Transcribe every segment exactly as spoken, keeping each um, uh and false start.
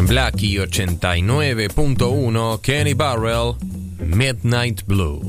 Blackie ochenta y nueve punto uno, Kenny Burrell, Midnight Blue.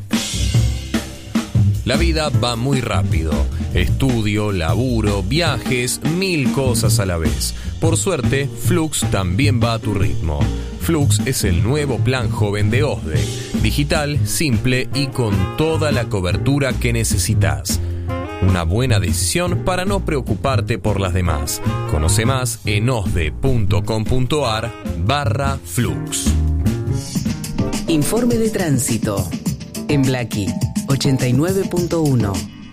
La vida va muy rápido. Estudio, laburo, viajes, mil cosas a la vez. Por suerte, Flux también va a tu ritmo. Flux es el nuevo plan joven de OSDE. Digital, simple y con toda la cobertura que necesitas. Una buena decisión para no preocuparte por las demás. Conoce más en osde.com.ar barra Flux. Informe de tránsito en Blackie ochenta y nueve punto uno.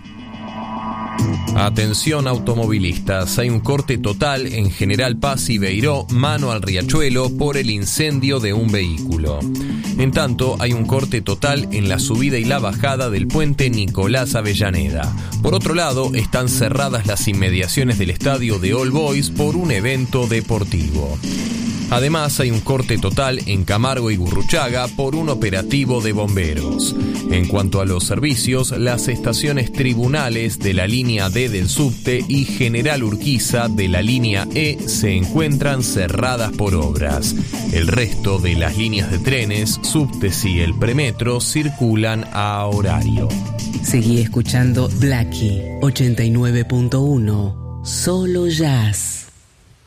Atención automovilistas, hay un corte total en General Paz y Beiró, mano al Riachuelo, por el incendio de un vehículo. En tanto, hay un corte total en la subida y la bajada del puente Nicolás Avellaneda. Por otro lado, están cerradas las inmediaciones del estadio de All Boys por un evento deportivo. Además, hay un corte total en Camargo y Gurruchaga por un operativo de bomberos. En cuanto a los servicios, las estaciones Tribunales de la línea D del subte y General Urquiza de la línea E se encuentran cerradas por obras. El resto de las líneas de trenes, subtes y el premetro circulan a horario. Seguí escuchando Blackie ochenta y nueve punto uno, solo jazz.